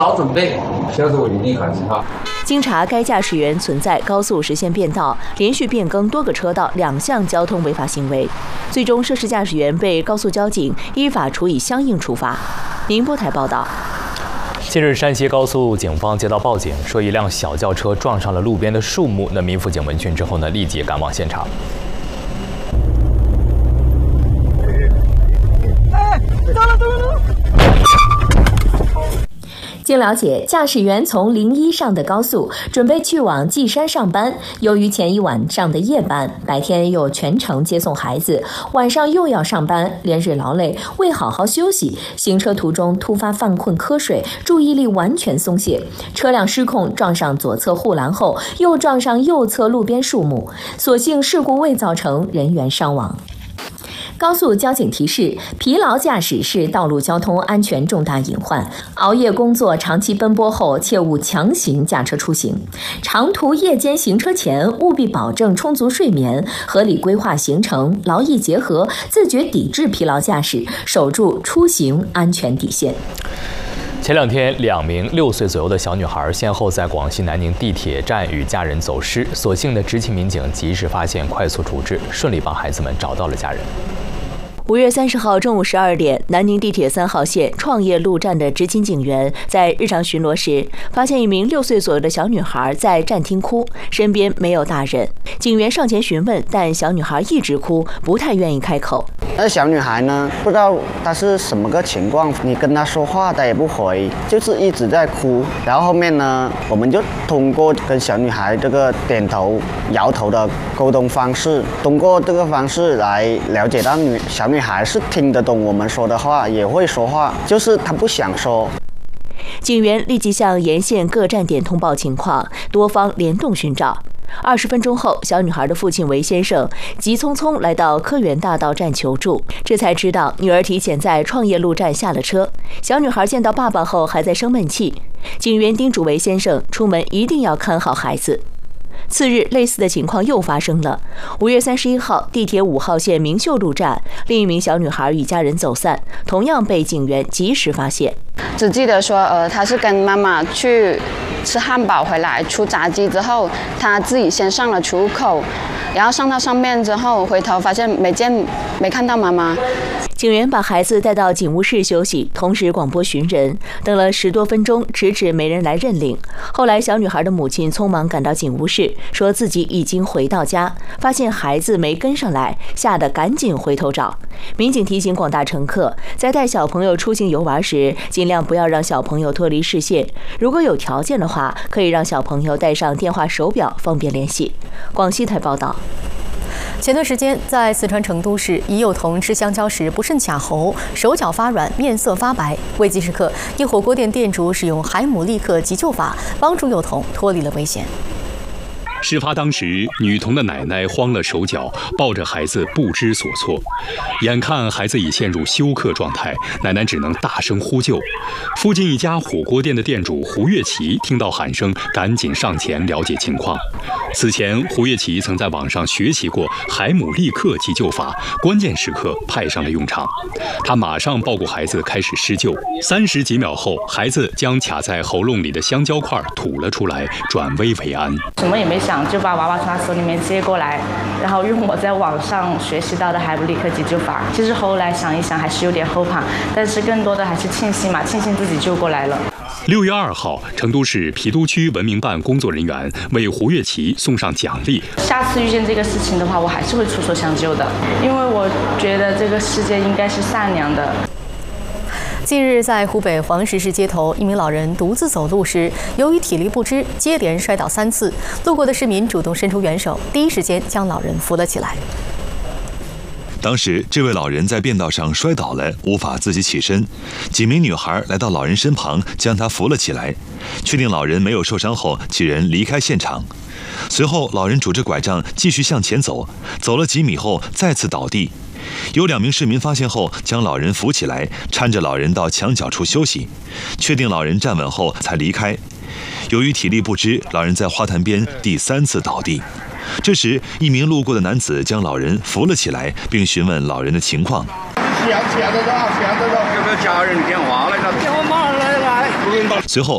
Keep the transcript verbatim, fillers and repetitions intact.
好准备，销售履历款型号。 经查，该驾驶员存在高速实线变道、连续变更多个车道两项交通违法行为，最终涉事驾驶员被高速交警依法处以相应处罚。宁波台报道。 近日，山西高速警方接到报警，说一辆小轿车撞上了路边的树木。那民辅警闻讯之后呢，立即赶往现场。 哎，走了走了走了！ 经了解，驾驶员从临沂上的高速，准备去往稷山上班。由于前一晚上的夜班，白天又全程接送孩子，晚上又要上班，连日劳累，未好好休息，行车途中突发犯困瞌睡，注意力完全松懈，车辆失控撞上左侧护栏后，又撞上右侧路边树木，所幸事故未造成人员伤亡。高速交警提示：疲劳驾驶是道路交通安全重大隐患。熬夜工作、长期奔波后，切勿强行驾车出行。长途夜间行车前，务必保证充足睡眠，合理规划行程，劳逸结合，自觉抵制疲劳驾驶，守住出行安全底线。 前两天，两名六岁左右的小女孩先后在广西南宁地铁站与家人走失，所幸的执勤民警及时发现，快速处置，顺利帮孩子们找到了家人。 五月三十号中午十二点，南宁地铁三号线创业路站的执勤警员在日常巡逻时，发现一名六岁左右的小女孩在站厅哭，身边没有大人。警员上前询问，但小女孩一直哭，不太愿意开口。 那小女孩呢，不知道她是什么个情况，你跟她说话她也不回，就是一直在哭。然后后面呢，我们就通过跟小女孩这个点头、摇头的沟通方式，通过这个方式来了解到女小女孩。还是听得懂我们说的话，也会说话，就是他不想说。 警员立即向沿线各站点通报情况，多方联动寻找。二十分钟后，小女孩的父亲韦先生急匆匆来到科园大道站求助，这才知道女儿提前在创业路站下了车。小女孩见到爸爸后还在生闷气，警员叮嘱韦先生出门一定要看好孩子。次日，类似的情况又发生了。五月三十一号，地铁五号线明秀路站，另一名小女孩与家人走散，同样被警员及时发现。 只记得说，呃，她是跟妈妈去吃汉堡回来，出闸机之后，她自己先上了出入口，然后上到上面之后，回头发现没见没看到妈妈。 警员把孩子带到警务室休息，同时广播寻人。等了十多分钟，迟迟没人来认领。后来，小女孩的母亲匆忙赶到警务室，说自己已经回到家，发现孩子没跟上来，吓得赶紧回头找。民警提醒广大乘客，在带小朋友出行游玩时，尽量不要让小朋友脱离视线。如果有条件的话，可以让小朋友带上电话手表，方便联系。广西台报道。 前段时间，在四川成都市，一幼童吃香蕉时不慎卡喉，手脚发软，面色发白。危急时刻，一火锅店店主使用海姆立克急救法，帮助幼童脱离了危险。 事发当时，女童的奶奶慌了手脚，抱着孩子不知所措。眼看孩子已陷入休克状态，奶奶只能大声呼救。附近一家火锅店的店主胡月琪听到喊声，赶紧上前了解情况。此前，胡月琪曾在网上学习过海姆立克急救法，关键时刻派上了用场。他马上抱过孩子开始施救，三十几秒后，孩子将卡在喉咙里的香蕉块吐了出来，转危为安。 什么也没想，就把娃娃从他手里面接过来，然后用我在网上学习到的海姆立克急救法。其实后来想一想，还是有点后怕，但是更多的还是庆幸嘛，庆幸自己救过来了。 六月二号，成都市郫都区文明办工作人员为胡月琪送上奖励。 下次遇见这个事情的话，我还是会出手相救的，因为我觉得这个世界应该是善良的。 近日，在湖北黄石市街头，一名老人独自走路时，由于体力不支，接连摔倒三次。路过的市民主动伸出援手，第一时间将老人扶了起来。 当时，这位老人在便道上摔倒了，无法自己起身。几名女孩来到老人身旁，将他扶了起来。确定老人没有受伤后，几人离开现场。随后，老人拄着拐杖继续向前走，走了几米后再次倒地。有两名市民发现后，将老人扶起来，搀着老人到墙角处休息。确定老人站稳后，才离开。由于体力不支，老人在花坛边第三次倒地。这时，一名路过的男子将老人扶了起来，并询问老人的情况。 现在到，现在到，有没有家人电话来着？电话马上来来。随后，